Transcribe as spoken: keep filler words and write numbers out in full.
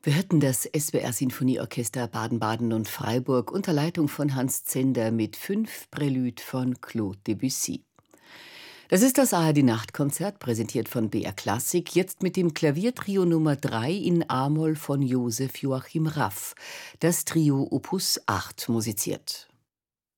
Wir hörten das S W R-Sinfonieorchester Baden-Baden und Freiburg unter Leitung von Hans Zender mit fünf Prälüde von Claude Debussy. Das ist das A R D-Nachtkonzert, präsentiert von B R Klassik, jetzt mit dem Klaviertrio Nummer drei in A-Moll von Josef Joachim Raff. Das Trio Opus acht musiziert.